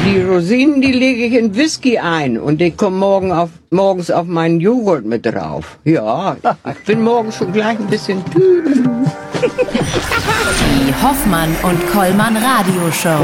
Die Rosinen, die lege ich in Whisky ein und die kommen morgens auf meinen Joghurt mit drauf. Ja, ich bin morgens schon gleich ein bisschen. Die Hoffmann und Kollmann Radioshow.